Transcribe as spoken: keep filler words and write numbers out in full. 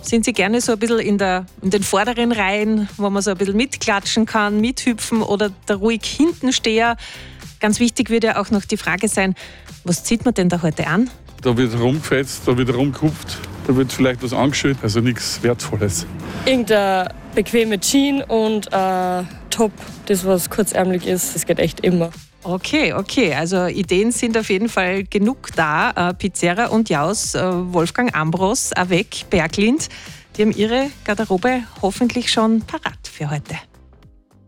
Sind Sie gerne so ein bisschen in, der, in den vorderen Reihen, wo man so ein bisschen mitklatschen kann, mithüpfen oder der ruhig Hintensteher? Ganz wichtig wird ja auch noch die Frage sein, was zieht man denn da heute an? Da wird rumgefetzt, da wird rumgekupft, da wird vielleicht was angeschüttet, also nichts Wertvolles. Irgendeine bequeme Jeans und ein Top, das was kurzärmelig ist, das geht echt immer. Okay, okay, also Ideen sind auf jeden Fall genug da. Äh, Pizzera und Jaus, äh, Wolfgang Ambros, Avec, Berglind, die haben ihre Garderobe hoffentlich schon parat für heute.